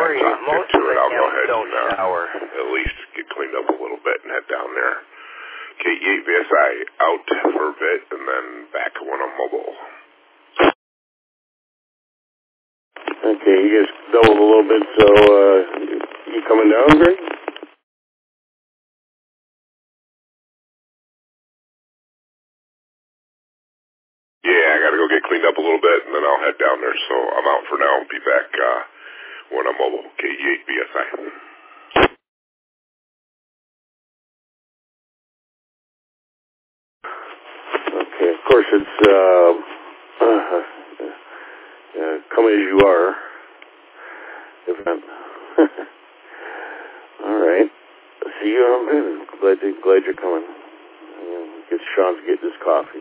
sorry, get most to of it, the I'll go guys ahead don't and shower. at least get cleaned up a little bit and head down there. KE8VSI out for a bit and then back when I'm mobile. Okay, you guys doubled a little bit, so you coming down, Greg? Yeah, I gotta go get cleaned up a little bit and then I'll head down there. So I'm out for now. Be back when I'm mobile. KE8VSI. Okay, of course it's come as you are. If not, all right. See you in a minute. Glad you're coming. Get Sean's getting his coffee.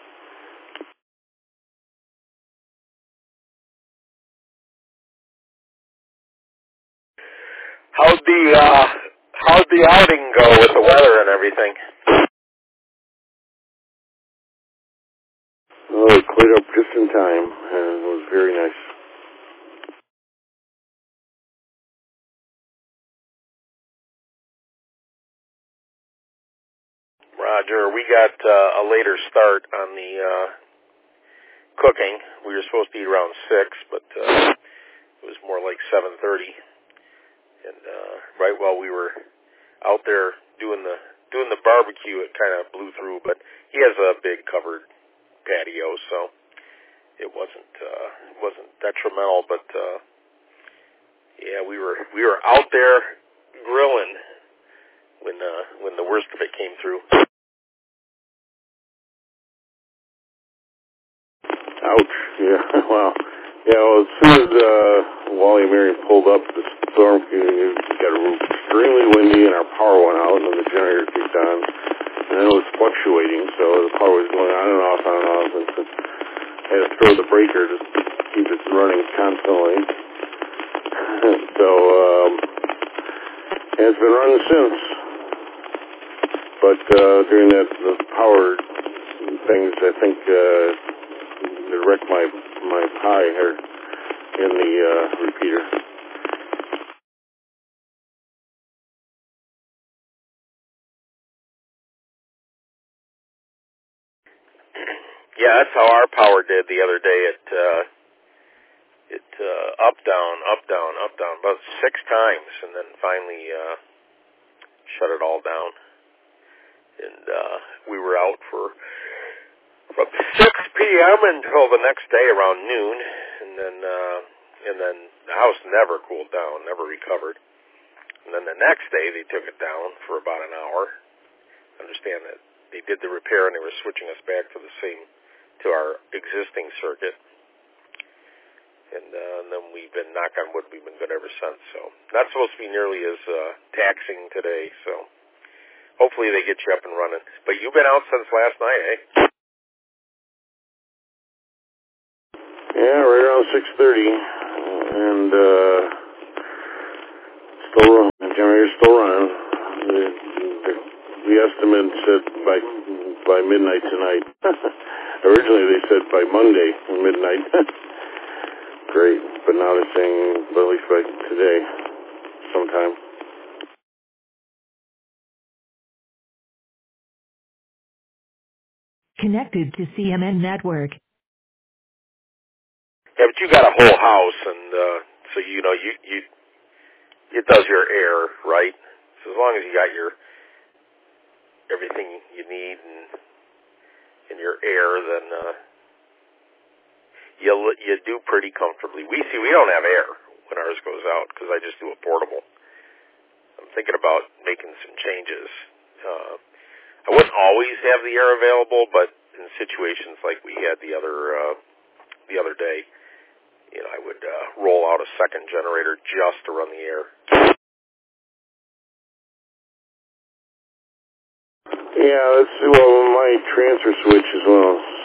How'd the outing go with the weather and everything? Oh, it cleared up just in time, and it was very nice. Roger, we got a later start on the cooking. We were supposed to eat around 6, but it was more like 7:30. And right while we were out there doing the barbecue, it kind of blew through. But he has a big covered patio, so it wasn't detrimental. But yeah, we were out there grilling when the worst of it came through. Ouch. Yeah, wow. Yeah, well, as soon as Wally and Marion pulled up, the storm got extremely windy and our power went out and the generator kicked on. And it was fluctuating, so the power was going on and off, and so I had to throw the breaker to keep it running constantly. So, and it's been running since. But during the power things, I think it wrecked my pie here in the repeater. Yeah, that's how our power did the other day. It up, down, about 6 times, and then finally shut it all down. And we were out from 6 p.m. until the next day around noon, and then the house never cooled down, never recovered. And then the next day they took it down for about an hour. Understand that they did the repair and they were switching us back to our existing circuit. And then we've been, knock on wood, we've been good ever since. So not supposed to be nearly as taxing today. So hopefully they get you up and running. But you've been out since last night, eh? Yeah, right around 6:30, and still running. The generator's still running. The estimate said by midnight tonight. Originally they said by Monday midnight. Great, but now they're saying at least by today, sometime. Connected to CMN Network. Yeah, but you got a whole house, and so you know you it does your air, right? So as long as you got your everything you need and your air, then you do pretty comfortably. We don't have air when ours goes out because I just do a portable. I'm thinking about making some changes. I wouldn't always have the air available, but in situations like we had the other day, you know, I would roll out a second generator just to run the air. Yeah, well, my transfer switch is one of